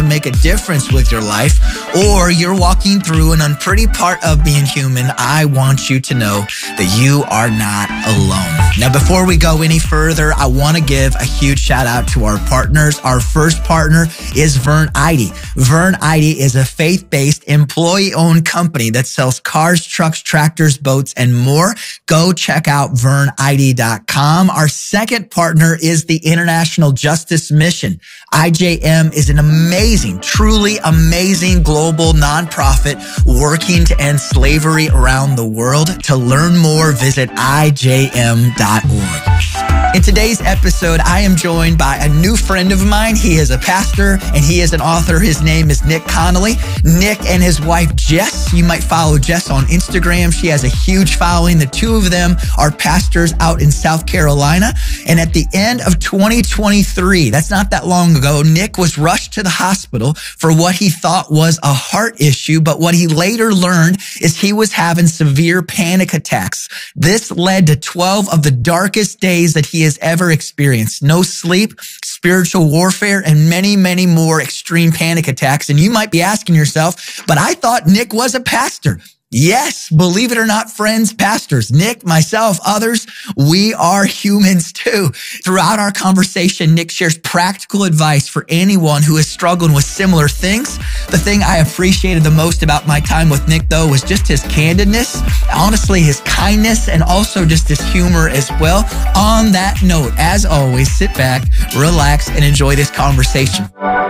to make a difference with your life, or you're walking through an unpretty part of being human, I want you to know that you are not alone. Now, before we go any further, I want to give a huge shout out to our partners. Our first partner is Vern ID. Vern ID is a faith-based, employee-owned company that sells cars, trucks, tractors, boats, and more. Go check out VernID.com. Our second partner is the International Justice Mission. IJM is an amazing, truly amazing global nonprofit working to end slavery around the world. To learn more, visit IJM.org. In today's episode, I am joined by a new friend of mine. He is a pastor and he is an author. His name is Nick Connolly. Nick and his wife, Jess. You might follow Jess on Instagram. She has a huge following. The two of them are pastors out in South Carolina. And at the end of 2023, that's not that long ago, Nick was rushed to the hospital for what he thought was a heart issue. But what he later learned is he was having severe panic attacks. This led to 12 of the darkest days that he has ever experienced. No sleep, spiritual warfare, and many, many more extreme panic attacks. And you might be asking yourself, but I thought Nick was a pastor. Yes, believe it or not, friends, pastors, Nick, myself, others, we are humans too. Throughout our conversation, Nick shares practical advice for anyone who is struggling with similar things. The thing I appreciated the most about my time with Nick, though, was just his candidness, honestly, his kindness, and also just his humor as well. On that note, as always, sit back, relax, and enjoy this conversation.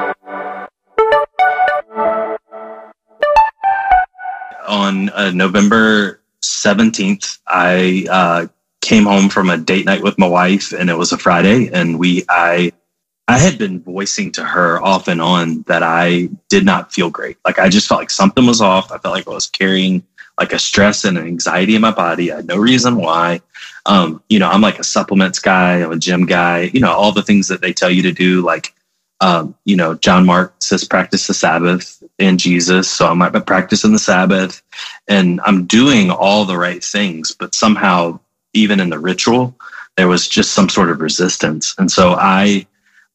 On November 17th, I came home from a date night with my wife, and it was a Friday. And I had been voicing to her off and on that I did not feel great. Like I just felt like something was off. I felt like I was carrying like a stress and an anxiety in my body. I had no reason why. I'm like a supplements guy. I'm a gym guy. All the things that they tell you to do, like. John Mark says, practice the Sabbath in Jesus. So I'm practicing the Sabbath and I'm doing all the right things, but somehow even in the ritual, there was just some sort of resistance. And so I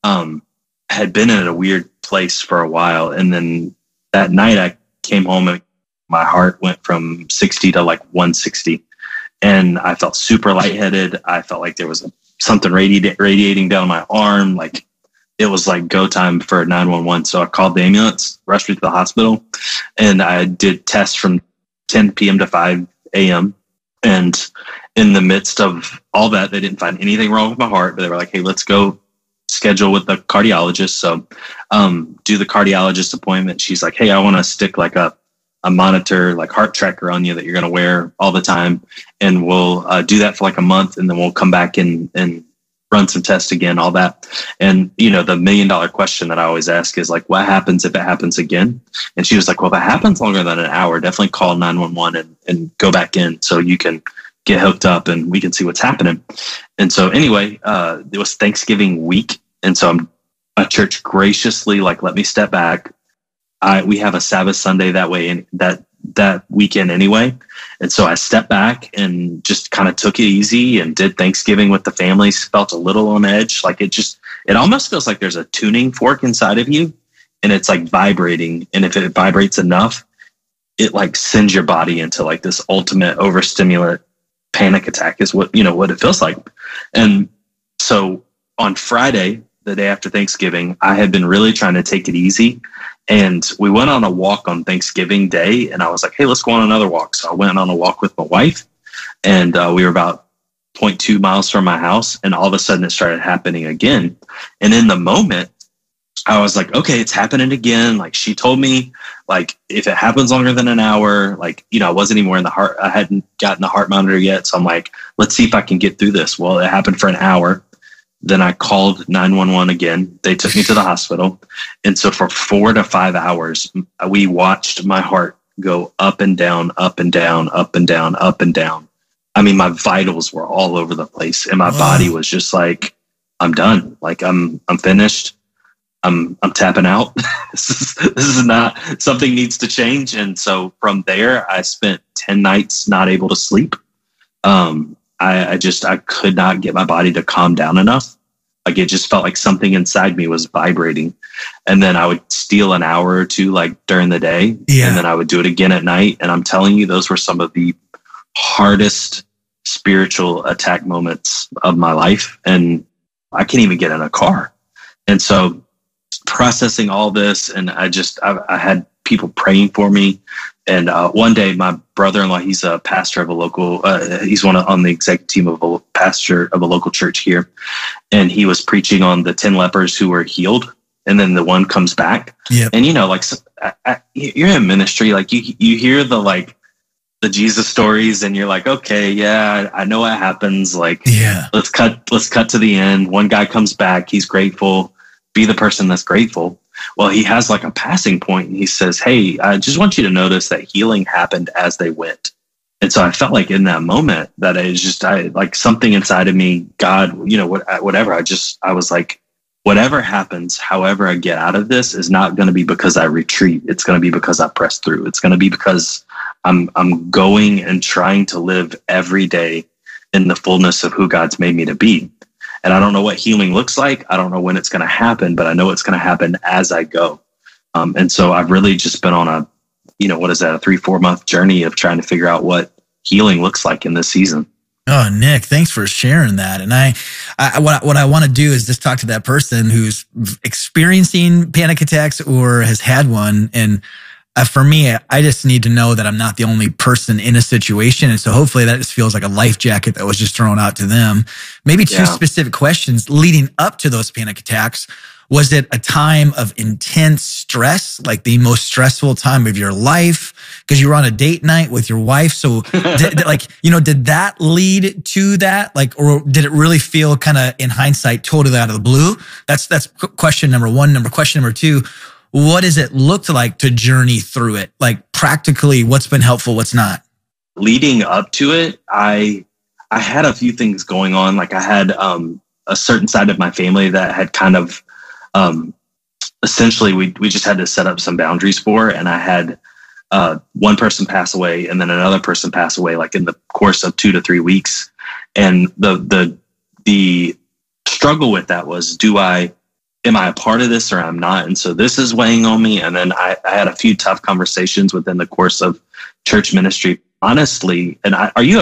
had been in a weird place for a while. And then that night I came home and my heart went from 60 to like 160. And I felt super lightheaded. I felt like there was something radiating down my arm. Like, it was like go time for 911. So I called the ambulance, rushed me to the hospital, and I did tests from 10 p.m. to 5 a.m. And in the midst of all that, they didn't find anything wrong with my heart, but they were like, hey, let's go schedule with the cardiologist. So do the cardiologist appointment. She's like, hey, I want to stick like a monitor, like heart tracker on you that you're going to wear all the time. And we'll do that for like a month, and then we'll come back and run some tests again, all that. And, the $1 million question that I always ask is like, what happens if it happens again? And she was like, well, if it happens longer than an hour, definitely call 911 and go back in so you can get hooked up and we can see what's happening. And so anyway, it was Thanksgiving week. And so my church graciously, like, let me step back. We have a Sabbath Sunday that way, and that weekend anyway. And so I stepped back and just kind of took it easy and did Thanksgiving with the families. Felt a little on edge. Like it almost feels like there's a tuning fork inside of you and it's like vibrating. And if it vibrates enough, it like sends your body into like this ultimate overstimulant panic attack is what it feels like. And so on Friday, the day after Thanksgiving, I had been really trying to take it easy. And we went on a walk on Thanksgiving Day, and I was like, hey, let's go on another walk. So I went on a walk with my wife, and we were about 0.2 miles from my house, and all of a sudden it started happening again. And in the moment, I was like, okay, it's happening again. Like she told me, like, if it happens longer than an hour, like, I wasn't even wearing the heart. I hadn't gotten the heart monitor yet. So I'm like, let's see if I can get through this. Well, it happened for an hour. Then I called 911 again. They took me to the hospital. And so for 4 to 5 hours, we watched my heart go up and down, up and down, up and down, up and down. I mean, my vitals were all over the place and my body was just like, I'm done. Like I'm finished. I'm tapping out. This is not, something needs to change. And so from there, I spent 10 nights not able to sleep. I could not get my body to calm down enough. Like it just felt like something inside me was vibrating. And then I would steal an hour or two like during the day. Yeah. And then I would do it again at night. And I'm telling you, those were some of the hardest spiritual attack moments of my life. And I can't even get in a car. And so processing all this, and I had people praying for me. And one day, my brother-in-law, he's a pastor of a local, he's on the executive team of a pastor of a local church here. And he was preaching on the 10 lepers who were healed. And then the one comes back. Yep. And, like you're in ministry, like you hear the Jesus stories and you're like, okay, yeah, I know what happens. Like, yeah, let's cut to the end. One guy comes back. He's grateful. Be the person that's grateful. Well, he has like a passing point and he says, hey, I just want you to notice that healing happened as they went. And so I felt like in that moment that I like something inside of me, God, whatever. I was like, whatever happens, however I get out of this is not going to be because I retreat. It's going to be because I press through. It's going to be because I'm going and trying to live every day in the fullness of who God's made me to be. And I don't know what healing looks like. I don't know when it's going to happen, but I know it's going to happen as I go. And so I've really just been on a 3-4 month journey of trying to figure out what healing looks like in this season. Oh, Nick, thanks for sharing that. And what I want to do is just talk to that person who's experiencing panic attacks or has had one. And for me, I just need to know that I'm not the only person in a situation. And so hopefully that just feels like a life jacket that was just thrown out to them. Maybe two specific questions leading up to those panic attacks. Was it a time of intense stress, like the most stressful time of your life? Because you were on a date night with your wife. So did that lead to that? Like, or did it really feel kind of in hindsight, totally out of the blue? That's question number one. Question number two, what does it look like to journey through it? Like practically, what's been helpful, what's not? Leading up to it, I had a few things going on. Like I had a certain side of my family that had kind of essentially we just had to set up some boundaries for, and I had one person pass away and then another person pass away like in the course of 2 to 3 weeks. And the struggle with that was, am I a part of this or I'm not? And so this is weighing on me. And then I had a few tough conversations within the course of church ministry, honestly. And are you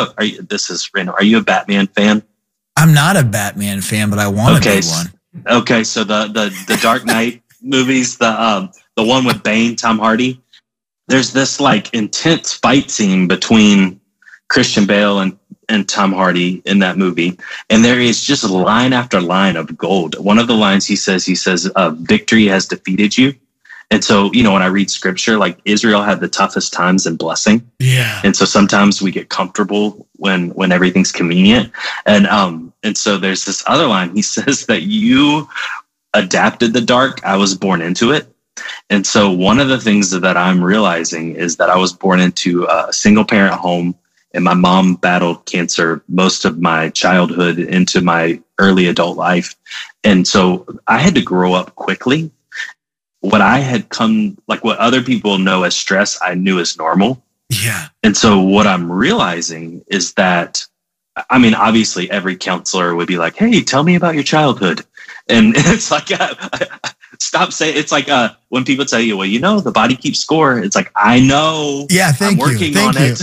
a Batman fan? I'm not a Batman fan, but I want to be one. Okay. So the Dark Knight movies, the one with Bane, Tom Hardy, there's this like intense fight scene between Christian Bale and Tom Hardy in that movie. And there is just line after line of gold. One of the lines he says, victory has defeated you. And so, when I read scripture, like Israel had the toughest times in blessing. Yeah. And so sometimes we get comfortable when everything's convenient. And so there's this other line. He says that you adapted the dark. I was born into it. And so one of the things that I'm realizing is that I was born into a single parent home, and my mom battled cancer most of my childhood into my early adult life. And so I had to grow up quickly. What other people know as stress, I knew as normal. Yeah. And so what I'm realizing is that, obviously every counselor would be like, hey, tell me about your childhood. And it's like, stop saying, it's like when people tell you, well, the body keeps score. It's like, I know. Yeah, I'm working on it.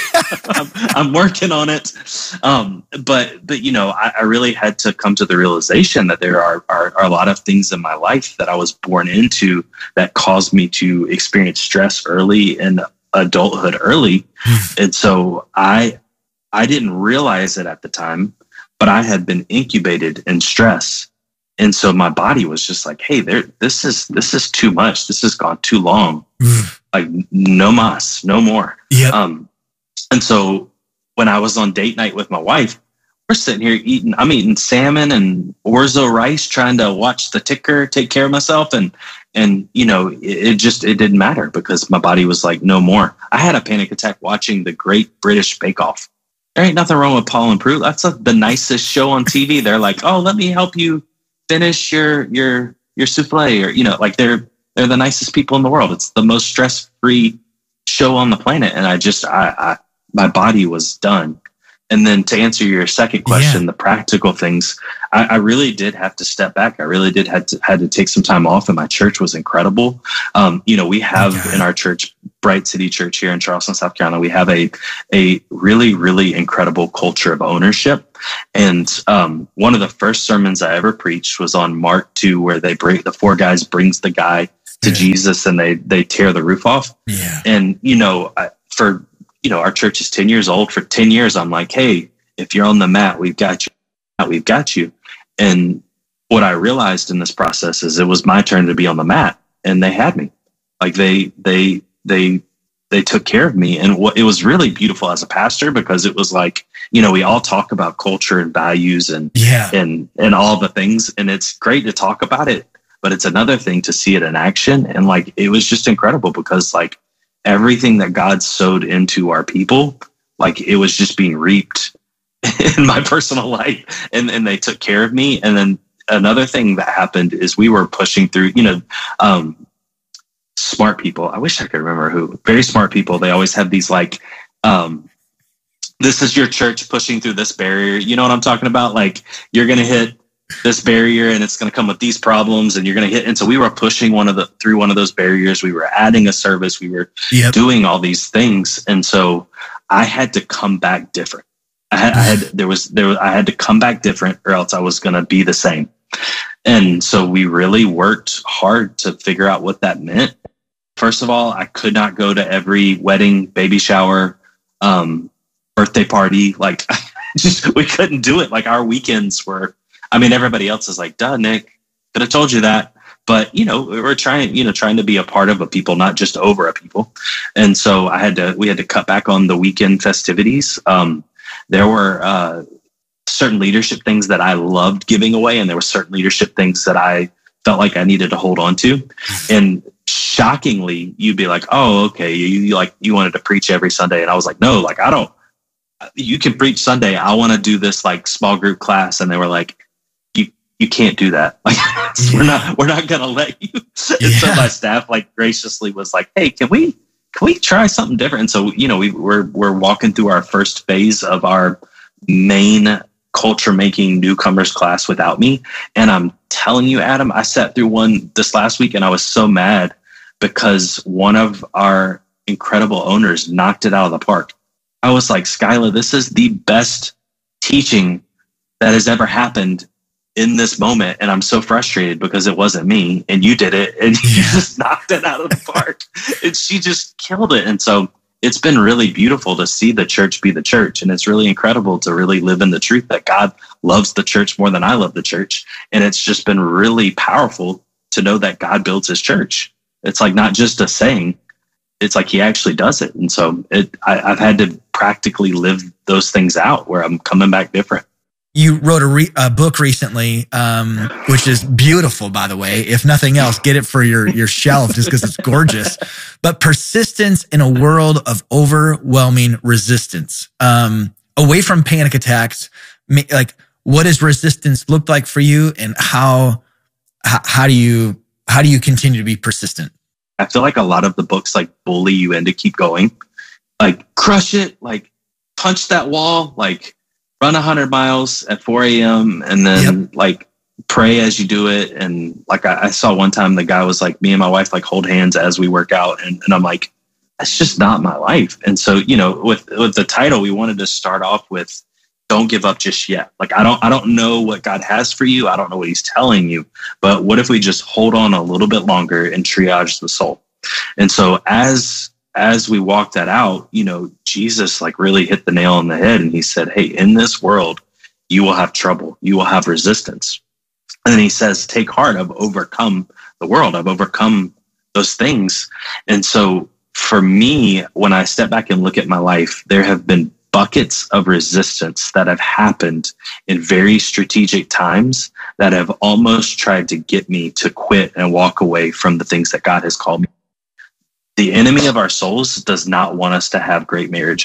I'm working on it. But I really had to come to the realization that there are a lot of things in my life that I was born into that caused me to experience stress early and adulthood early. And so I didn't realize it at the time, but I had been incubated in stress. And so my body was just like, hey, this is too much. This has gone too long. Like no mas, no more. Yep. And so when I was on date night with my wife, we're sitting here I'm eating salmon and orzo rice, trying to watch the ticker, take care of myself. And it didn't matter because my body was like, no more. I had a panic attack watching the Great British Bake Off. There ain't nothing wrong with Paul and Prue. That's the nicest show on TV. They're like, oh, let me help you finish your souffle, or they're the nicest people in the world. It's the most stress-free show on the planet. And my body was done. And then to answer your second question, the practical things, I really did have to step back. I really did had to take some time off, and my church was incredible. We have in our church, Bright City Church here in Charleston, South Carolina, we have a really, really incredible culture of ownership. And one of the first sermons I ever preached was on Mark 2, where the 4 guys brings the guy to Jesus and they tear the roof off. Yeah. And, our church is 10 years old. For 10 years, I'm like, hey, if you're on the mat, we've got you. We've got you. And what I realized in this process is it was my turn to be on the mat, and they had me. Like they took care of me. And it was really beautiful as a pastor, because it was like, we all talk about culture and values and all the things. And it's great to talk about it, but it's another thing to see it in action. And like, it was just incredible, because like everything that God sowed into our people, like it was just being reaped in my personal life, and they took care of me. And then another thing that happened is we were pushing through, smart people. I wish I could remember who. Very smart people. They always have these like, this is your church pushing through this barrier. You know what I'm talking about? Like, you're going to hit this barrier and it's going to come with these problems, and you're going to hit. And so we were pushing through one of those barriers. We were adding a service. We were doing all these things. And so I had to come back different. I had to come back different, or else I was going to be the same. And so we really worked hard to figure out what that meant. First of all, I could not go to every wedding, baby shower, birthday party. Like, we couldn't do it. Like, our weekends were, everybody else is like, duh, Nick, could have told you that. But, we're trying to be a part of a people, not just over a people. And so we had to cut back on the weekend festivities. There were certain leadership things that I loved giving away, and there were certain leadership things that I felt like I needed to hold on to. And shockingly, you'd be like, oh, okay, you wanted to preach every Sunday. And I was like, no, like, I don't. You can preach Sunday. I want to do this like small group class. And they were like, you can't do that. Like, we're not going to let you. And so my staff like graciously was like, hey, can we try something different? And so, we're walking through our first phase of our main culture making newcomers class without me. And I'm telling you, Adam, I sat through one this last week, and I was so mad because one of our incredible owners knocked it out of the park. I was like, Skyla, this is the best teaching that has ever happened in this moment. And I'm so frustrated because it wasn't me, and you did it, and you just knocked it out of the park, and she just killed it. And so it's been really beautiful to see the church be the church. And it's really incredible to really live in the truth that God loves the church more than I love the church. And it's just been really powerful to know that God builds his church. It's like not just a saying, it's like he actually does it. And so I've had to practically live those things out where I'm coming back different. You wrote a book recently, which is beautiful, by the way. If nothing else, get it for your shelf just because it's gorgeous. But Persistence in a World of Overwhelming Resistance. Away from panic attacks, like, what does resistance look like for you, and how do you continue to be persistent? I feel like a lot of the books like bully you in to keep going, like crush it, like punch that wall, like run 100 miles at 4 a.m. and then like pray as you do it. And like, I saw one time the guy was like, me and my wife like hold hands as we work out. And I'm like, that's just not my life. And so, with the title, we wanted to start off with, don't give up just yet. Like, I don't know what God has for you. I don't know what he's telling you, but what if we just hold on a little bit longer and triage the soul? And so as we walk that out, Jesus like really hit the nail on the head, and he said, hey, in this world, you will have trouble. You will have resistance. And then he says, take heart, I've overcome the world. I've overcome those things. And so for me, when I step back and look at my life, there have been buckets of resistance that have happened in very strategic times that have almost tried to get me to quit and walk away from the things that God has called me. The enemy of our souls does not want us to have great marriages.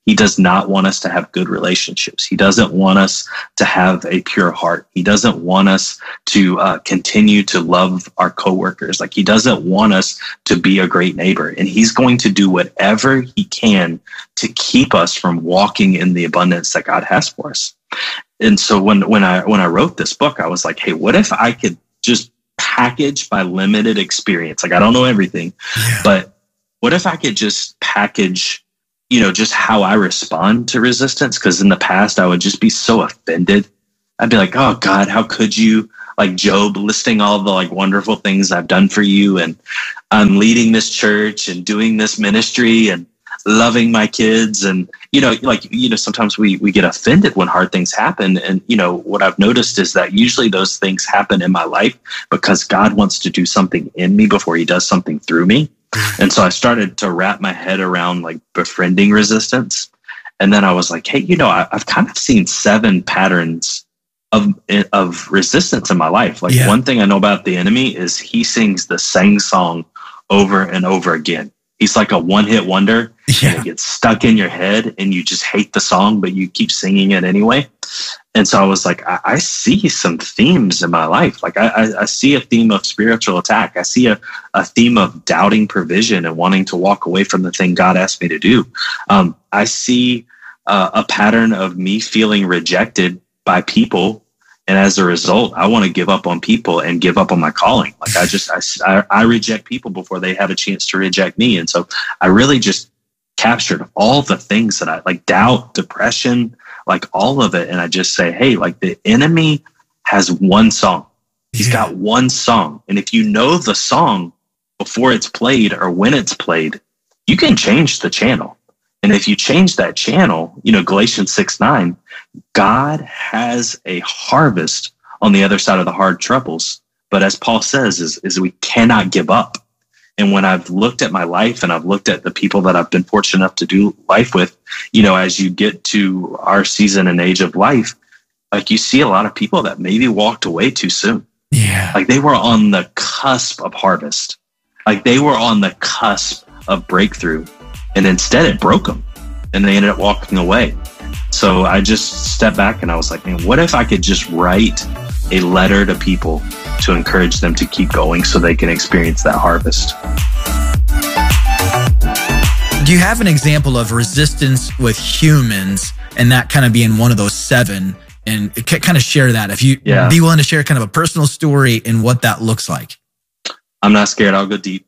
He does not want us to have good relationships. He doesn't want us to have a pure heart. He doesn't want us to continue to love our coworkers. Like, he doesn't want us to be a great neighbor. And he's going to do whatever he can to keep us from walking in the abundance that God has for us. And so when I wrote this book, I was like, hey, what if I could just package my limited experience? Like, I don't know everything, but what if I could just package, just how I respond to resistance? Because in the past, I would just be so offended. I'd be like, oh God, how could you? Like Job, listing all the like wonderful things I've done for you, and I'm leading this church and doing this ministry and loving my kids. And, sometimes we get offended when hard things happen. And, what I've noticed is that usually those things happen in my life because God wants to do something in me before he does something through me. And so I started to wrap my head around like befriending resistance. And then I was like, hey, I've kind of seen 7 patterns of resistance in my life. Like, one thing I know about the enemy is he sings the same song over and over again. He's like a one-hit wonder, and it gets stuck in your head and you just hate the song, but you keep singing it anyway. And so I was like, I see some themes in my life. Like I see a theme of spiritual attack. I see a theme of doubting provision and wanting to walk away from the thing God asked me to do. I see a pattern of me feeling rejected by people. And as a result, I want to give up on people and give up on my calling. Like I reject people before they have a chance to reject me. And so I really just captured all the things that I like: doubt, depression, like all of it. And I just say, hey, like the enemy has one song. He's got one song. And if you know the song before it's played or when it's played, you can change the channel. And if you change that channel, Galatians 6:9, God has a harvest on the other side of the hard troubles. But as Paul says, is we cannot give up. And when I've looked at my life and I've looked at the people that I've been fortunate enough to do life with, as you get to our season and age of life, like you see a lot of people that maybe walked away too soon. Yeah. Like they were on the cusp of harvest. Like they were on the cusp of breakthrough. And instead it broke them and they ended up walking away. So I just stepped back and I was like, man, what if I could just write a letter to people to encourage them to keep going so they can experience that harvest? Do you have an example of resistance with humans and that kind of being one of those 7? And kind of share that. If you be willing to share kind of a personal story and what that looks like. I'm not scared. I'll go deep.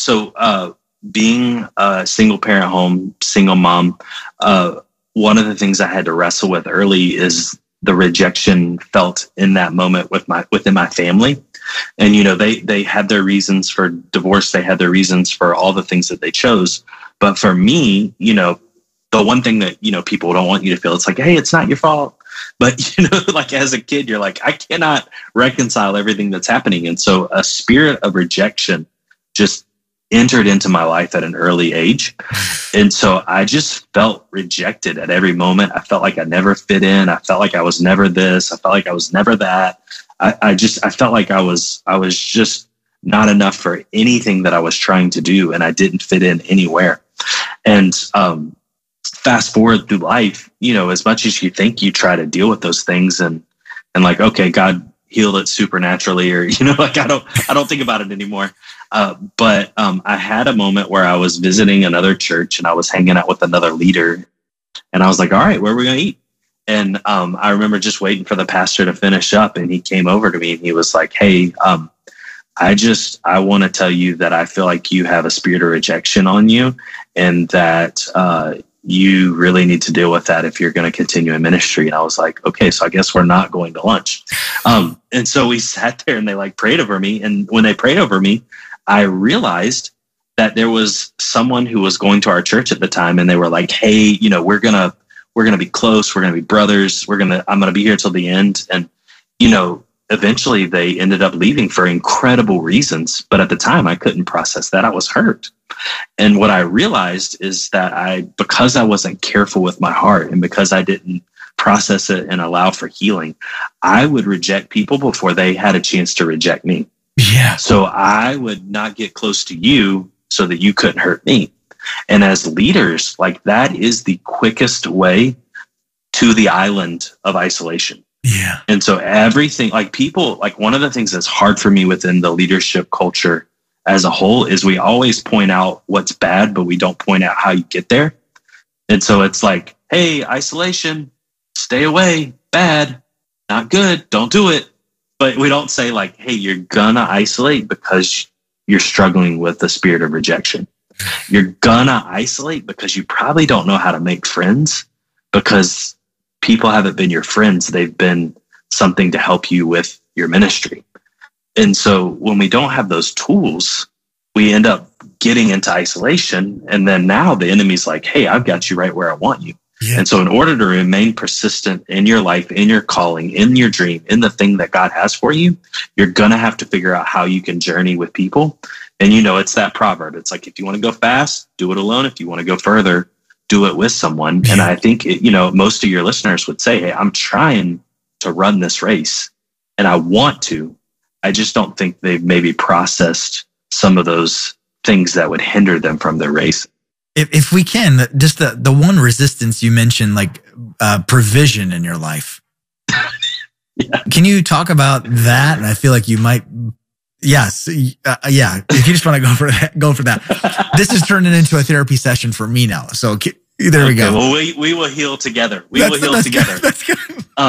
Being a single parent home, single mom, one of the things I had to wrestle with early is the rejection felt in that moment within my family. And, they had their reasons for divorce. They had their reasons for all the things that they chose. But for me, the one thing that, people don't want you to feel, it's like, hey, it's not your fault. But, like as a kid, you're like, I cannot reconcile everything that's happening. And so a spirit of rejection just entered into my life at an early age. And so I just felt rejected at every moment. I felt like I never fit in. I felt like I was never this. I felt like I was never that. I felt like I was just not enough for anything that I was trying to do. And I didn't fit in anywhere. And, fast forward through life, as much as you think you try to deal with those things and like, okay, God healed it supernaturally, or, like I don't think about it anymore. But I had a moment where I was visiting another church and I was hanging out with another leader and I was like, all right, where are we going to eat? And I remember just waiting for the pastor to finish up, and he came over to me and he was like, hey, I want to tell you that I feel like you have a spirit of rejection on you, and that you really need to deal with that if you're going to continue in ministry. And I was like, okay, so I guess we're not going to lunch. And so we sat there and they like prayed over me. And when they prayed over me, I realized that there was someone who was going to our church at the time, and they were like, hey, we're going to be close. We're going to be brothers. I'm going to be here till the end. And, eventually they ended up leaving for incredible reasons. But at the time I couldn't process that. I was hurt. And what I realized is that because I wasn't careful with my heart and because I didn't process it and allow for healing, I would reject people before they had a chance to reject me. Yeah. So I would not get close to you so that you couldn't hurt me. And as leaders, like that is the quickest way to the island of isolation. Yeah. And so everything, like people, like one of the things that's hard for me within the leadership culture as a whole is we always point out what's bad, but we don't point out how you get there. And so it's like, hey, isolation, stay away, bad, not good, don't do it. But we don't say like, hey, you're gonna isolate because you're struggling with the spirit of rejection. You're gonna isolate because you probably don't know how to make friends, because people haven't been your friends. They've been something to help you with your ministry. And so when we don't have those tools, we end up getting into isolation. And then now the enemy's like, hey, I've got you right where I want you. Yeah. And so in order to remain persistent in your life, in your calling, in your dream, in the thing that God has for you, you're going to have to figure out how you can journey with people. And, you know, it's that proverb. It's like, if you want to go fast, do it alone. If you want to go further, do it with someone. Yeah. And I think, you know, most of your listeners would say, hey, I'm trying to run this race and I want to. I just don't think they've maybe processed some of those things that would hinder them from their race. If we can, just the one resistance you mentioned, like provision in your life. Yeah. Can you talk about that? And I feel like you might. Yes. Yeah. If you just want to go for that. This is turning into a therapy session for me now. So there we go. Well, we will heal together. We will heal together. That's good.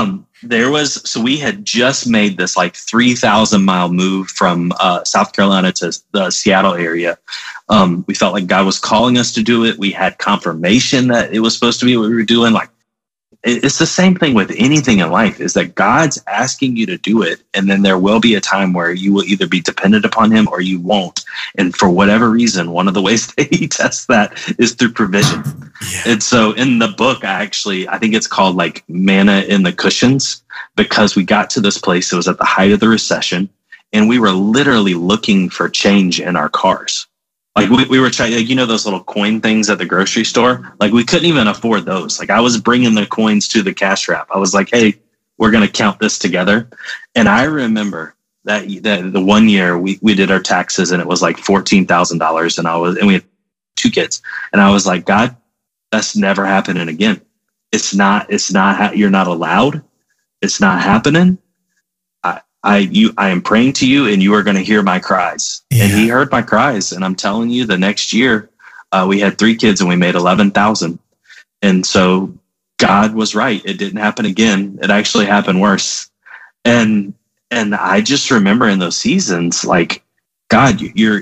So we had just made this like 3,000 mile move from South Carolina to the Seattle area. We felt like God was calling us to do it. We had confirmation that it was supposed to be what we were doing. Like, it's the same thing with anything in life, is that God's asking you to do it. And then there will be a time where you will either be dependent upon him or you won't. And for whatever reason, one of the ways that he tests that is through provision. Yeah. And so in the book, I think it's called like Manna in the Cushions, because we got to this place. It was at the height of the recession and we were literally looking for change in our cars. Like we were trying, like, you know, those little coin things at the grocery store. Like we couldn't even afford those. Like I was bringing the coins to the cash wrap. I was like, hey, we're going to count this together. And I remember that the one year we did our taxes and it was like $14,000 and we had 2 kids. And I was like, God, that's never happening again. It's not, you're not allowed. It's not happening. I am praying to you and you are going to hear my cries. Yeah. And he heard my cries. And I'm telling you, the next year, we had 3 kids and we made 11,000. And so God was right. It didn't happen again. It actually happened worse. And I just remember in those seasons, like, God,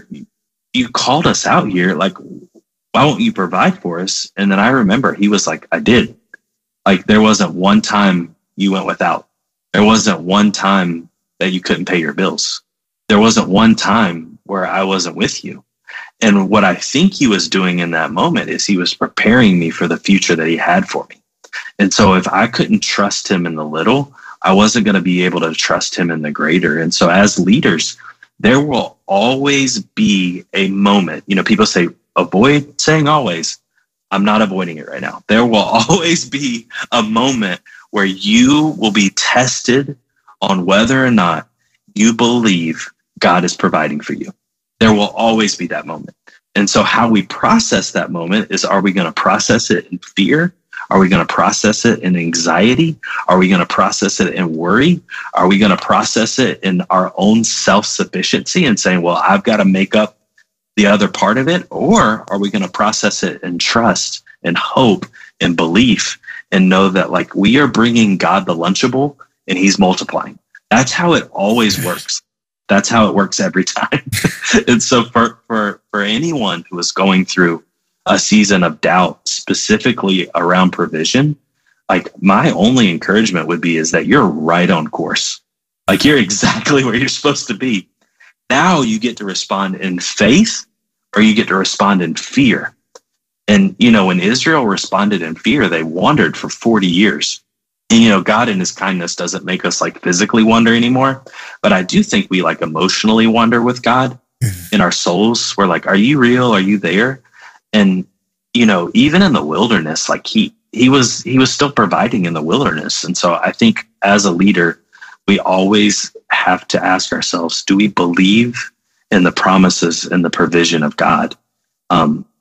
you called us out here. Like, why won't you provide for us? And then I remember he was like, I did. Like, there wasn't one time you went without. There wasn't one time that you couldn't pay your bills. There wasn't one time where I wasn't with you. And what I think he was doing in that moment is he was preparing me for the future that he had for me. And so if I couldn't trust him in the little, I wasn't going to be able to trust him in the greater. And so as leaders, there will always be a moment. You know, people say, avoid saying always. I'm not avoiding it right now. There will always be a moment where you will be tested on whether or not you believe God is providing for you. There will always be that moment. And so how we process that moment is, are we going to process it in fear? Are we going to process it in anxiety? Are we going to process it in worry? Are we going to process it in our own self-sufficiency and saying, well, I've got to make up the other part of it? Or are we going to process it in trust and hope and belief and know that, like, we are bringing God the Lunchable and he's multiplying? That's how it always works. That's how it works every time. And so for anyone who is going through a season of doubt, specifically around provision, like, my only encouragement would be is that you're right on course. Like, you're exactly where you're supposed to be. Now you get to respond in faith or you get to respond in fear. And, you know, when Israel responded in fear, they wandered for 40 years. And, you know, God in his kindness doesn't make us like physically wander anymore. But I do think we like emotionally wander with God in our souls. We're like, are you real? Are you there? And, you know, even in the wilderness, like he was still providing in the wilderness. And so I think as a leader, we always have to ask ourselves, do we believe in the promises and the provision of God?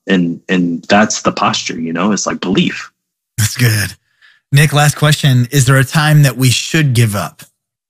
And that's the posture, it's like belief. That's good. Nick, last question. Is there a time that we should give up?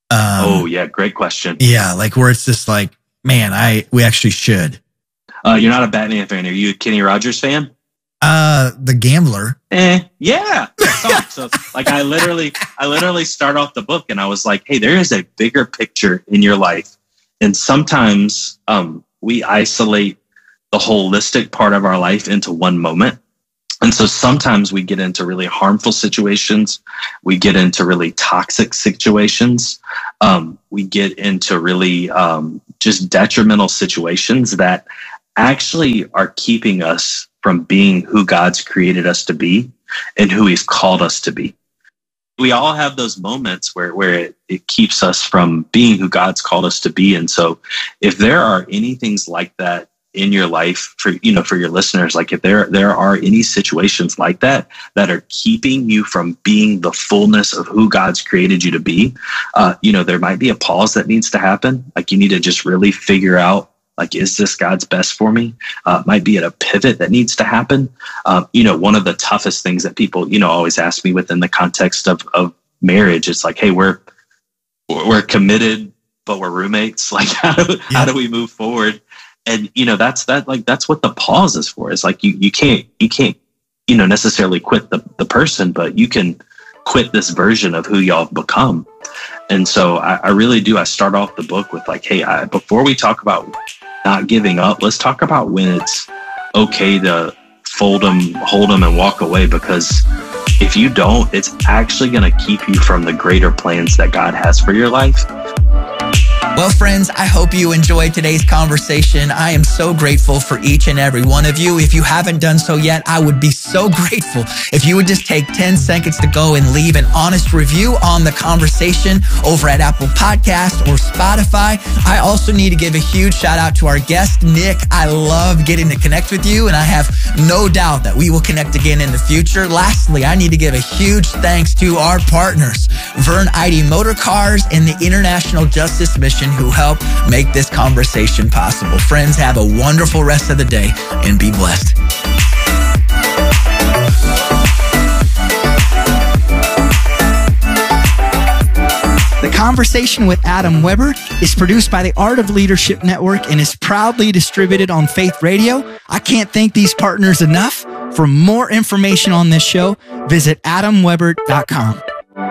Great question. Yeah, like where it's just like, man, we actually should. You're not a Batman fan. Are you a Kenny Rogers fan? The Gambler. Yeah. So like I literally start off the book and I was like, hey, there is a bigger picture in your life. And sometimes we isolate the holistic part of our life into one moment. And so sometimes we get into really harmful situations. We get into really toxic situations. We get into really just detrimental situations that actually are keeping us from being who God's created us to be and who he's called us to be. We all have those moments where it keeps us from being who God's called us to be. And so if there are any things like that in your life for your listeners, like if there are any situations like that are keeping you from being the fullness of who God's created you to be, there might be a pause that needs to happen. Like you need to just really figure out, like, is this God's best for me? Might be at a pivot that needs to happen. One of the toughest things that people, always ask me within the context of marriage, it's like, hey, we're committed, but we're roommates. Like, how do we move forward? And, that's what the pause is for. It's like, you can't, necessarily quit the person, but you can quit this version of who y'all have become. And so I really do. I start off the book with like, hey, before we talk about not giving up, let's talk about when it's okay to hold them and walk away, because if you don't, it's actually going to keep you from the greater plans that God has for your life. Well, friends, I hope you enjoyed today's conversation. I am so grateful for each and every one of you. If you haven't done so yet, I would be so grateful if you would just take 10 seconds to go and leave an honest review on the conversation over at Apple Podcasts or Spotify. I also need to give a huge shout out to our guest, Nick. I love getting to connect with you, and I have no doubt that we will connect again in the future. Lastly, I need to give a huge thanks to our partners, Vern ID Motor Cars and the International Justice Mission, who help make this conversation possible. Friends, have a wonderful rest of the day and be blessed. The Conversation with Adam Weber is produced by the Art of Leadership Network and is proudly distributed on Faith Radio. I can't thank these partners enough. For more information on this show, visit adamweber.com.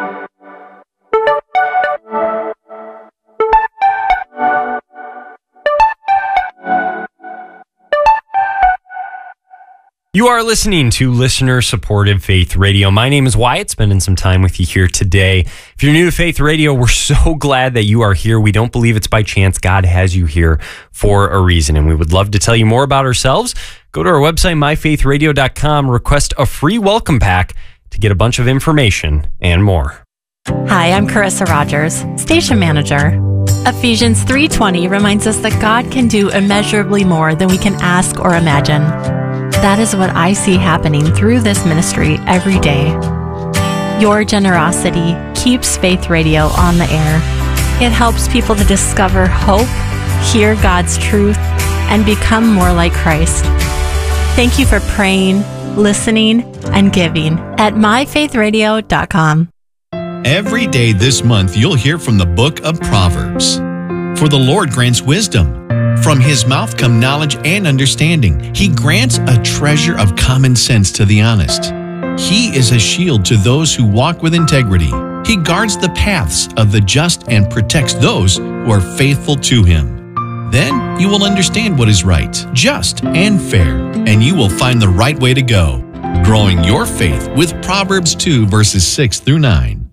You are listening to listener-supported Faith Radio. My name is Wyatt, spending some time with you here today. If you're new to Faith Radio, we're so glad that you are here. We don't believe it's by chance. God has you here for a reason, and we would love to tell you more about ourselves. Go to our website, myfaithradio.com, request a free welcome pack to get a bunch of information and more. Hi, I'm Carissa Rogers, station manager. Ephesians 3:20 reminds us that God can do immeasurably more than we can ask or imagine. That is what I see happening through this ministry every day. Your generosity keeps Faith Radio on the air. It helps people to discover hope, hear God's truth, and become more like Christ. Thank you for praying, listening, and giving at myfaithradio.com. Every day this month, you'll hear from the book of Proverbs. For the Lord grants wisdom. From his mouth come knowledge and understanding. He grants a treasure of common sense to the honest. He is a shield to those who walk with integrity. He guards the paths of the just and protects those who are faithful to him. Then you will understand what is right, just, and fair, and you will find the right way to go. Growing your faith with Proverbs 2, verses 6 through 9.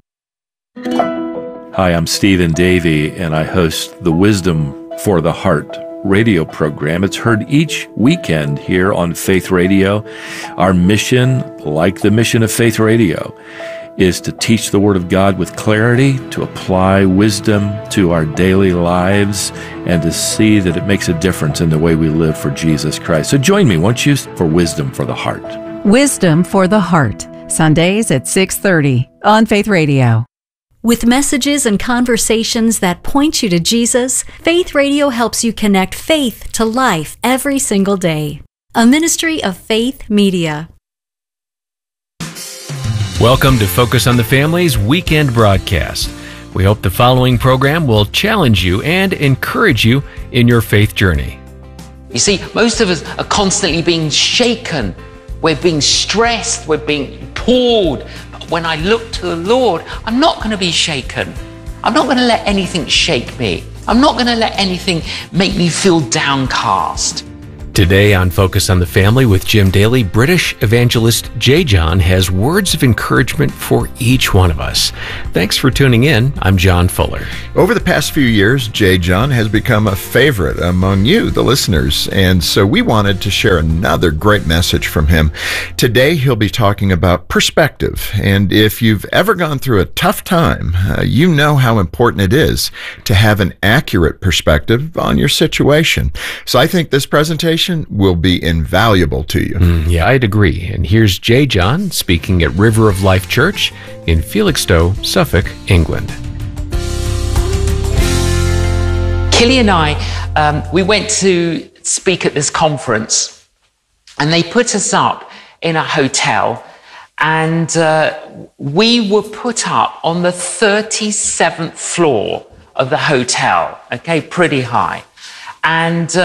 Hi, I'm Stephen Davey, and I host the Wisdom for the Heart radio program. It's heard each weekend here on Faith Radio. Our mission, like the mission of Faith Radio, is to teach the Word of God with clarity, to apply wisdom to our daily lives, and to see that it makes a difference in the way we live for Jesus Christ. So join me, won't you, for Wisdom for the Heart. Wisdom for the Heart, Sundays at 6:30 on Faith Radio. With messages and conversations that point you to Jesus, Faith Radio helps you connect faith to life every single day. a ministry of Faith Media. Welcome to Focus on the Family's weekend broadcast. We hope the following program will challenge you and encourage you in your faith journey. You see, most of us are constantly being shaken. We're being stressed. We're being pulled. But when I look to the Lord, I'm not going to be shaken. I'm not going to let anything shake me. I'm not going to let anything make me feel downcast. Today on Focus on the Family with Jim Daly, British evangelist J. John has words of encouragement for each one of us. Thanks for tuning in. I'm John Fuller. Over the past few years, J. John has become a favorite among you, the listeners, and so we wanted to share another great message from him. Today, he'll be talking about perspective, and if you've ever gone through a tough time, you know how important it is to have an accurate perspective on your situation. So I think this presentation will be invaluable to you. Yeah, I'd agree. And here's J. John speaking at River of Life Church in Felixstowe, Suffolk, England. Killy and I, we went to speak at this conference, and they put us up in a hotel, and we were put up on the 37th floor of the hotel, okay, pretty high. And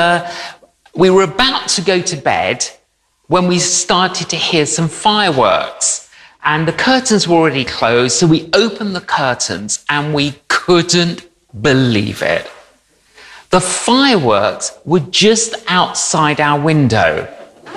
we were about to go to bed when we started to hear some fireworks, and the curtains were already closed, so we opened the curtains and we couldn't believe it. The fireworks were just outside our window,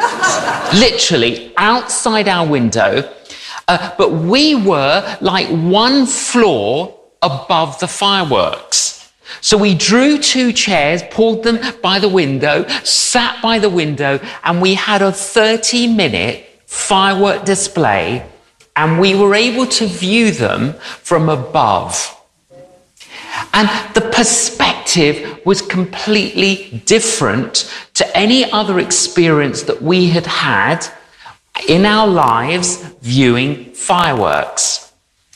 literally outside our window, but we were like one floor above the fireworks. So we drew two chairs, pulled them by the window, sat by the window, and we had a 30-minute firework display, and we were able to view them from above. And the perspective was completely different to any other experience that we had had in our lives viewing fireworks.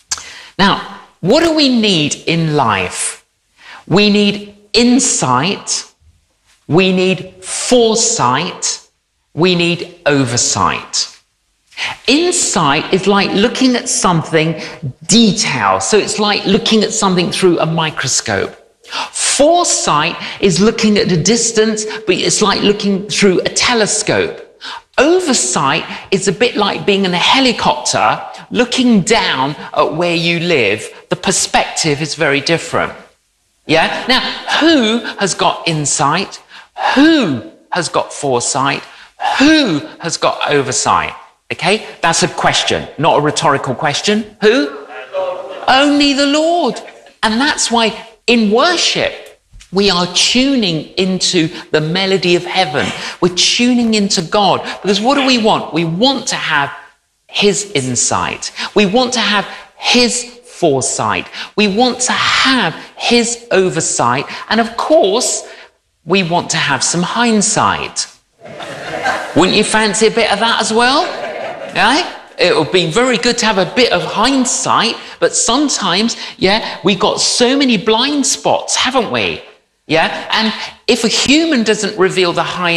Now, what do we need in life? We need insight, we need foresight, we need oversight. Insight is like looking at something detailed, so it's like looking at something through a microscope. Foresight is looking at a distance, but it's like looking through a telescope. Oversight is a bit like being in a helicopter, looking down at where you live. The perspective is very different. Yeah? Now, who has got insight? Who has got foresight? Who has got oversight? Okay? That's a question, not a rhetorical question. Who? Only the Lord. And that's why in worship, we are tuning into the melody of heaven. We're tuning into God. Because what do we want? We want to have His insight. We want to have His foresight. We want to have His oversight, and of course we want to have some hindsight. Wouldn't you fancy a bit of that as well? Yeah? It would be very good to have a bit of hindsight, but sometimes, yeah, we got so many blind spots, haven't we? Yeah, and if a human doesn't reveal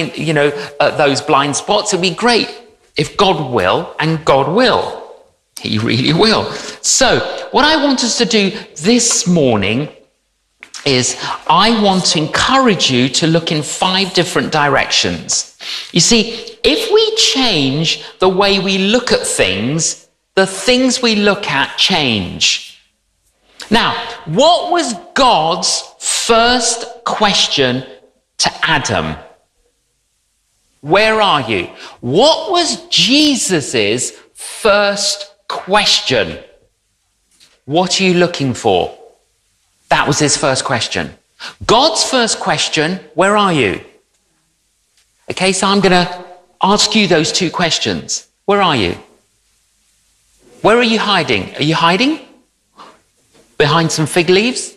those blind spots, it'd be great if God will, and God will. He really will. So, what I want us to do this morning is I want to encourage you to look in 5 different directions. You see, if we change the way we look at things, the things we look at change. Now, what was God's first question to Adam? Where are you? What was Jesus's first question? What are you looking for? That was his first question. God's first question, where are you? Okay, so I'm going to ask you those 2 questions. Where are you? Where are you hiding? Are you hiding? Behind some fig leaves?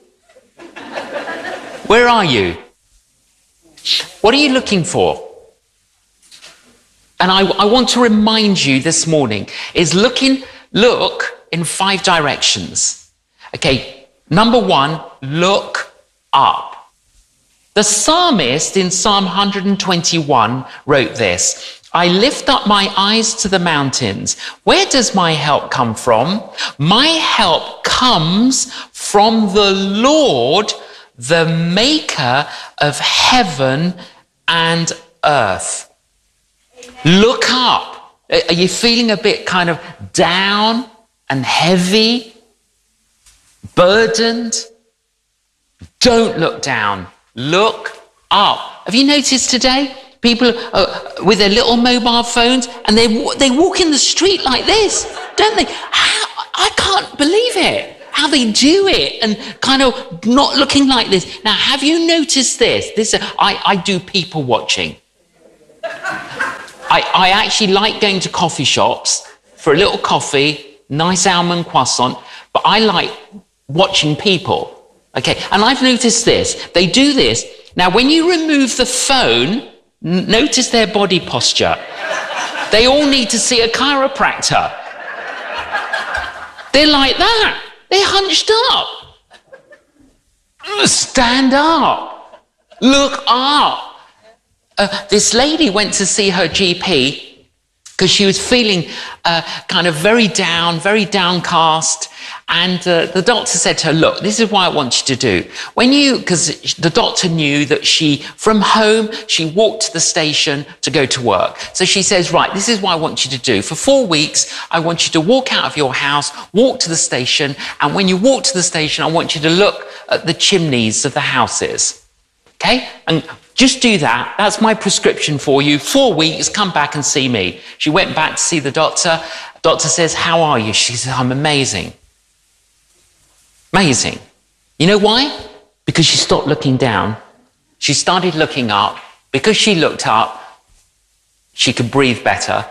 Where are you? What are you looking for? And I want to remind you this morning is look in 5 directions. Okay, number 1, look up. The psalmist in Psalm 121 wrote this: I lift up my eyes to the mountains. Where does my help come from? My help comes from the Lord, the maker of heaven and earth. Look up. Are you feeling a bit kind of down and heavy, burdened? Don't look down. Look up. Have you noticed today? People with their little mobile phones, and they walk in the street like this, don't they? I can't believe it, how they do it, and kind of not looking like this. Now, have you noticed this? I do people watching. I actually like going to coffee shops for a little coffee, nice almond croissant, but I like watching people. Okay, and I've noticed this. They do this. Now, when you remove the phone, notice their body posture. They all need to see a chiropractor. They're like that. They're hunched up. Stand up. Look up. This lady went to see her GP because she was feeling kind of very down, very downcast. And the doctor said to her, look, this is what I want you to do. Because the doctor knew that from home, she walked to the station to go to work. So she says, right, this is what I want you to do. For 4 weeks, I want you to walk out of your house, walk to the station. And when you walk to the station, I want you to look at the chimneys of the houses. Okay? And just do that. That's my prescription for you. 4 weeks, come back and see me. She went back to see the doctor. Doctor says, how are you? She says, I'm amazing. Amazing. You know why? Because she stopped looking down. She started looking up. Because she looked up, she could breathe better.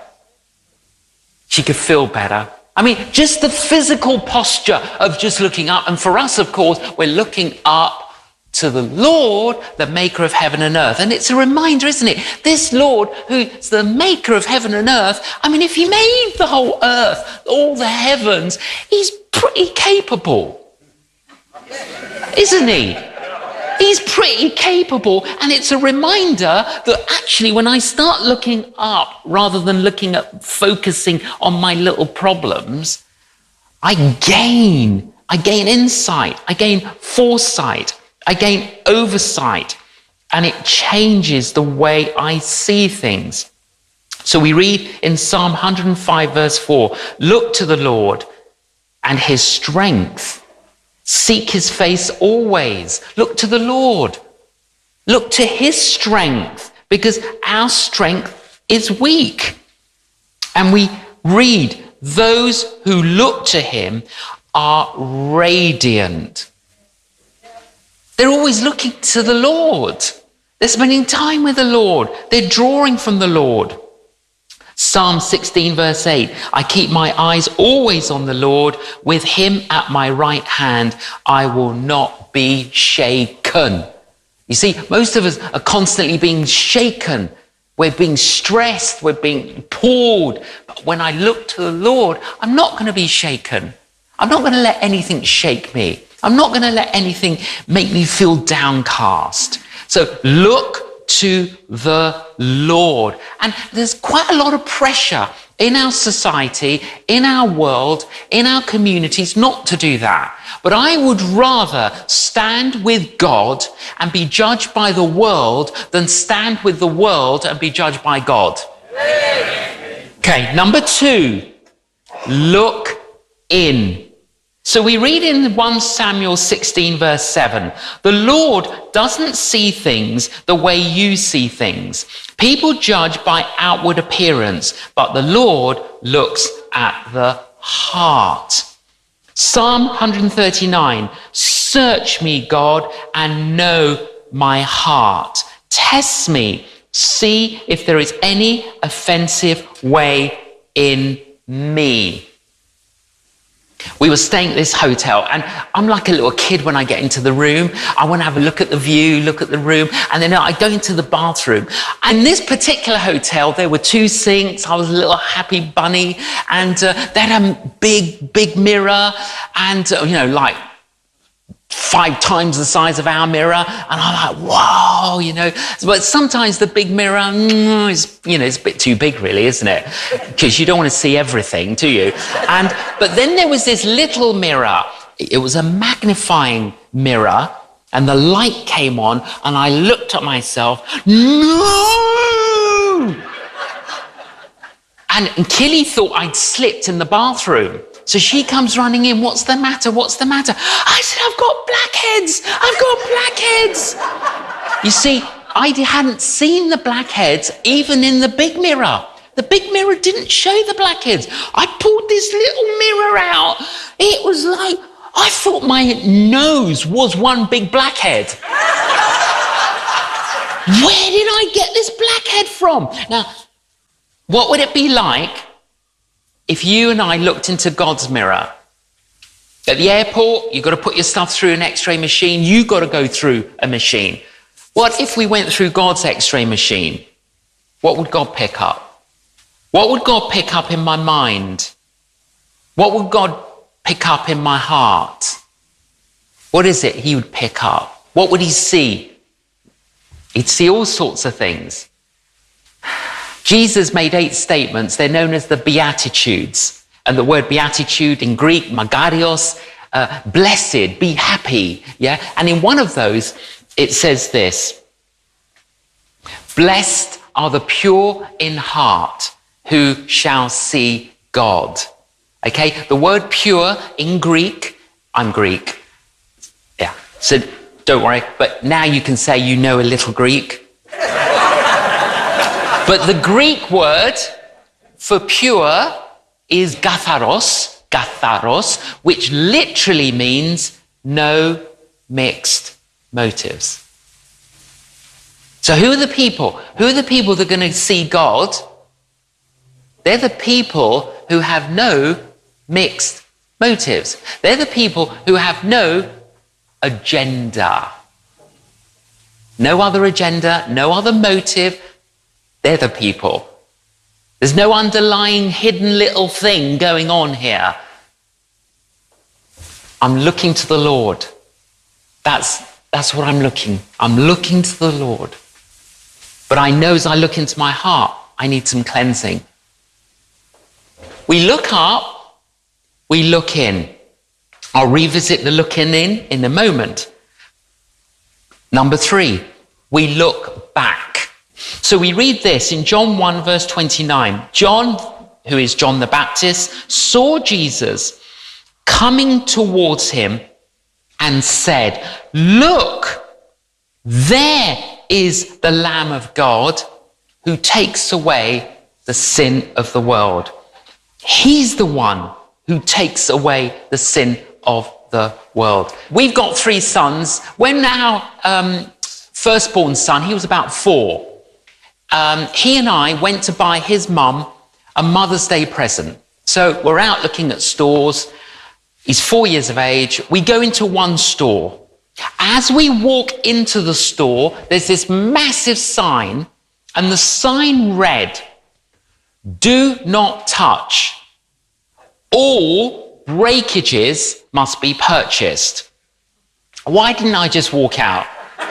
She could feel better. I mean, just the physical posture of just looking up. And for us, of course, we're looking up to the Lord, the maker of heaven and earth. And it's a reminder, isn't it? This Lord, who's the maker of heaven and earth, I mean, if he made the whole earth, all the heavens, he's pretty capable. Isn't he? He's pretty capable, and it's a reminder that actually when I start looking up rather than focusing on my little problems, I gain insight, I gain foresight, I gain oversight, and it changes the way I see things. So we read in Psalm 105 verse 4, look to the Lord and his strength. Seek his face always. Look to the Lord. Look to his strength, because our strength is weak. And we read, those who look to him are radiant. They're always looking to the Lord. They're spending time with the Lord. They're drawing from the Lord. Psalm 16 verse 8, I keep my eyes always on the Lord. With him at my right hand, I will not be shaken. You see, most of us are constantly being shaken. We're being stressed. We're being pulled. But when I look to the Lord, I'm not going to be shaken. I'm not going to let anything shake me. I'm not going to let anything make me feel downcast. So look to the Lord. And there's quite a lot of pressure in our society, in our world, in our communities not to do that. But I would rather stand with God and be judged by the world than stand with the world and be judged by God. Okay, number 2, look in. So we read in 1 Samuel 16 verse 7, the Lord doesn't see things the way you see things. People judge by outward appearance, but the Lord looks at the heart. Psalm 139, search me, God, and know my heart. Test me, see if there is any offensive way in me. We were staying at this hotel, and I'm like a little kid when I get into the room. I want to have a look at the view, look at the room, and then I go into the bathroom. And in this particular hotel, there were 2 sinks. I was a little happy bunny, and they had a big mirror, and like 5 times the size of our mirror, and I'm like, whoa, you know. But sometimes the big mirror is, you know, it's a bit too big, really, isn't it? Because you don't want to see everything, do you? But then there was this little mirror. It was a magnifying mirror, and the light came on, and I looked at myself. No! And Killy thought I'd slipped in the bathroom. So she comes running in. What's the matter? What's the matter? I said, I've got blackheads. I've got blackheads. You see, I hadn't seen the blackheads even in the big mirror. The big mirror didn't show the blackheads. I pulled this little mirror out. It was like, I thought my nose was one big blackhead. Where did I get this blackhead from? Now, what would it be like if you and I looked into God's mirror? At the airport, you've got to put your stuff through an X-ray machine. You've got to go through a machine. What if we went through God's X-ray machine? What would God pick up? What would God pick up in my mind? What would God pick up in my heart? What is it he would pick up? What would he see? He'd see all sorts of things. Jesus made 8 statements. They're known as the Beatitudes. And the word beatitude in Greek, magarios, blessed, be happy. Yeah. And in one of those, it says this: blessed are the pure in heart, who shall see God. Okay. The word pure in Greek, I'm Greek. Yeah. So don't worry. But now you can say you know a little Greek. But the Greek word for pure is katharos, which literally means no mixed motives. So who are the people? Who are the people that are going to see God? They're the people who have no mixed motives. They're the people who have no agenda. No other agenda, no other motive. They're the people. There's no underlying hidden little thing going on here. I'm looking to the Lord. That's what I'm looking. I'm looking to the Lord. But I know as I look into my heart, I need some cleansing. We look up, we look in. I'll revisit the looking in a moment. Number 3, we look back. So we read this in John 1, verse 29. John, who is John the Baptist, saw Jesus coming towards him and said, look, there is the Lamb of God who takes away the sin of the world. He's the one who takes away the sin of the world. We've got 3 sons. When our firstborn son, he was about 4. He and I went to buy his mum a Mother's Day present. So we're out looking at stores. He's 4 years of age. We go into one store. As we walk into the store, there's this massive sign, and the sign read, do not touch. All breakages must be purchased. Why didn't I just walk out?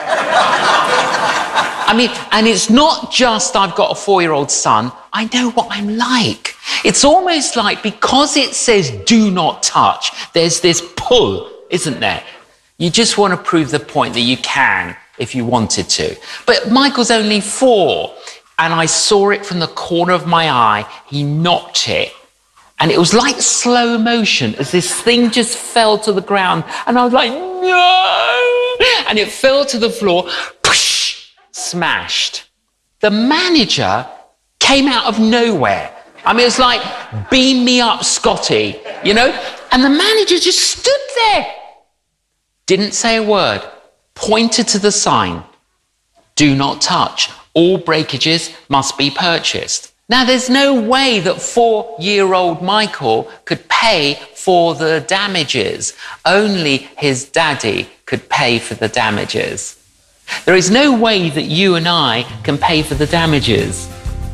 I mean, and it's not just I've got a 4-year-old son. I know what I'm like. It's almost like because it says do not touch, there's this pull, isn't there? You just want to prove the point that you can if you wanted to. But Michael's only 4, and I saw it from the corner of my eye. He knocked it. And it was like slow motion as this thing just fell to the ground. And I was like, no! And it fell to the floor. Smashed. The manager came out of nowhere. I mean, it's like, beam me up, Scotty, you know? And the manager just stood there. Didn't say a word. Pointed to the sign. Do not touch. All breakages must be purchased. Now, there's no way that 4-year-old Michael could pay for the damages. Only his daddy could pay for the damages. There is no way that you and I can pay for the damages.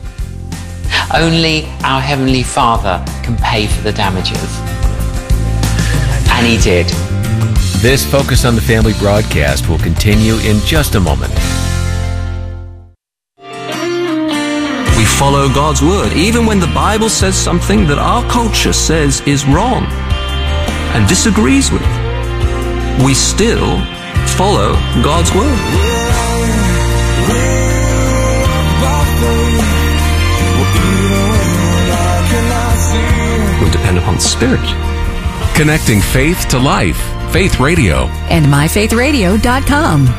Only our Heavenly Father can pay for the damages. And he did. This Focus on the Family broadcast will continue in just a moment. We follow God's word, even when the Bible says something that our culture says is wrong and disagrees with. We still follow God's word. We depend upon the Spirit. Connecting faith to life. Faith Radio. And myfaithradio.com.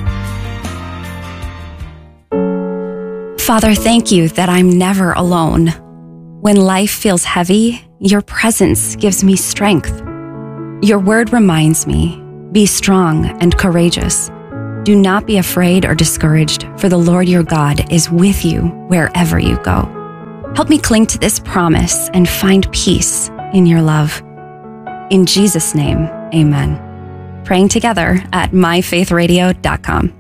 Father, thank you that I'm never alone. When life feels heavy, your presence gives me strength. Your word reminds me, be strong and courageous. Do not be afraid or discouraged, for the Lord your God is with you wherever you go. Help me cling to this promise and find peace in your love. In Jesus' name, amen. Praying together at myfaithradio.com.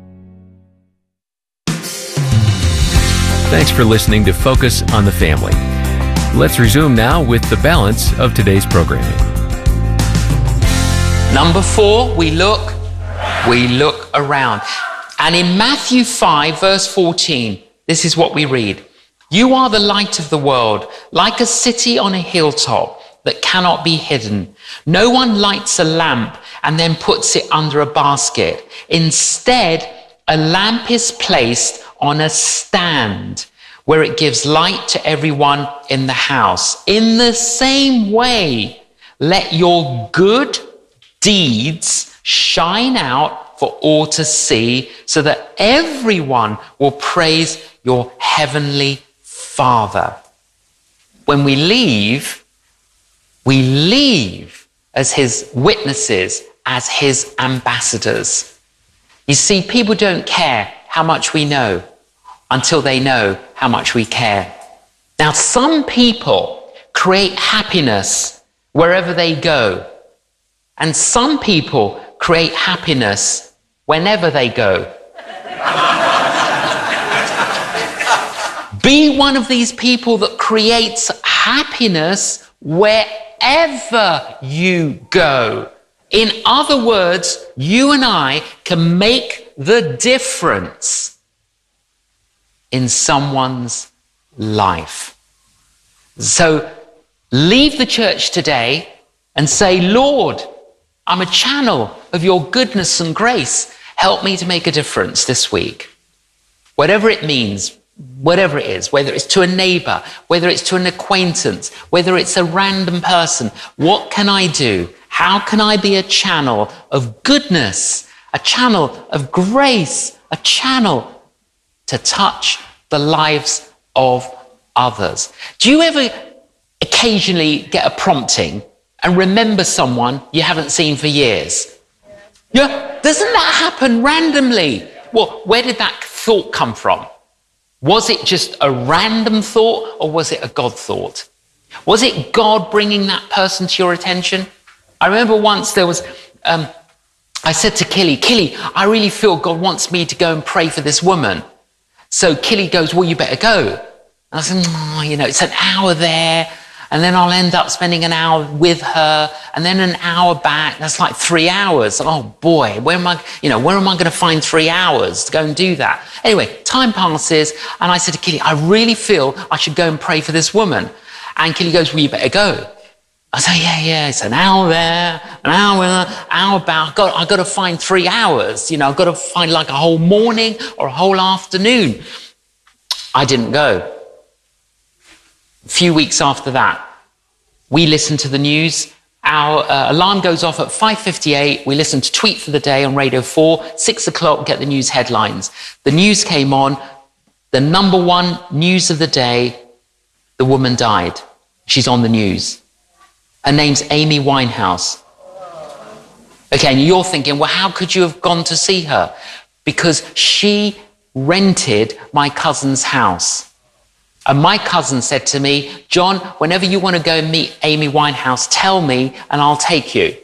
Thanks for listening to Focus on the Family. Let's resume now with the balance of today's programming. Number 4, we look around. And in Matthew 5, verse 14, this is what we read. You are the light of the world, like a city on a hilltop that cannot be hidden. No one lights a lamp and then puts it under a basket. Instead, a lamp is placed on a stand where it gives light to everyone in the house. In the same way, let your good deeds shine out for all to see, so that everyone will praise your heavenly Father. When we leave as his witnesses, as his ambassadors. You see, people don't care how much we know until they know how much we care. Now, some people create happiness wherever they go, and some people create happiness whenever they go. Be one of these people that creates happiness wherever you go. In other words, you and I can make the difference in someone's life. So leave the church today and say, Lord, I'm a channel of your goodness and grace. Help me to make a difference this week. Whatever it means, whatever it is, whether it's to a neighbor, whether it's to an acquaintance, whether it's a random person, what can I do? How can I be a channel of goodness, a channel of grace, a channel to touch the lives of others? Do you ever occasionally get a prompting and remember someone you haven't seen for years? Yeah, doesn't that happen randomly? Well, where did that thought come from? Was it just a random thought, or was it a God thought? Was it God bringing that person to your attention? I remember once there was, I said to Killy, I really feel God wants me to go and pray for this woman. So Killy goes, well, you better go. And I said, it's an hour there, and then I'll end up spending an hour with her, and then an hour back. That's like 3 hours. Oh boy, where am I going to find 3 hours to go and do that? Anyway, time passes, and I said to Killy, I really feel I should go and pray for this woman. And Killy goes, well, you better go. I say, yeah, it's an hour there, an hour back. I've got to find 3 hours. I've got to find like a whole morning or a whole afternoon. I didn't go. A few weeks after that, we listened to the news. Our alarm goes off at 5:58. We listen to Tweet for the Day on Radio 4. 6 o'clock, get the news headlines. The news came on. The number one news of the day, the woman died. She's on the news. Her name's Amy Winehouse. Okay, and you're thinking, well, how could you have gone to see her? Because she rented my cousin's house. And my cousin said to me, John, whenever you want to go and meet Amy Winehouse, tell me and I'll take you.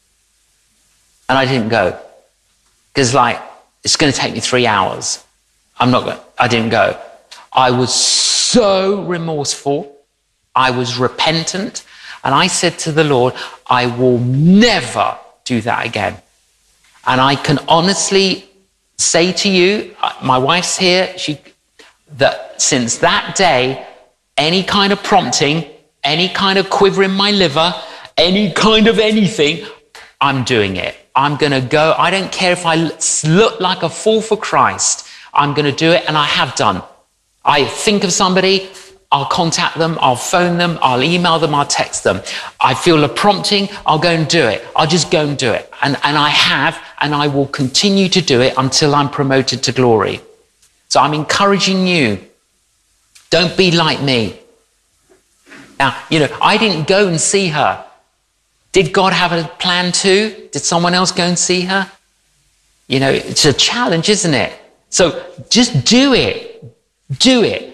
And I didn't go. Because it's going to take me 3 hours. I didn't go. I was so remorseful. I was repentant. And I said to the Lord, I will never do that again. And I can honestly say to you, my wife's here, that since that day, any kind of prompting, any kind of quiver in my liver, any kind of anything, I'm doing it. I'm going to go. I don't care if I look like a fool for Christ. I'm going to do it, and I have done. I think of somebody, I'll contact them, I'll phone them, I'll email them, I'll text them. I feel a prompting, I'll go and do it. I'll just go and do it. And I have, and I will continue to do it until I'm promoted to glory. So I'm encouraging you, don't be like me. Now, I didn't go and see her. Did God have a plan too? Did someone else go and see her? It's a challenge, isn't it? So just do it. Do it.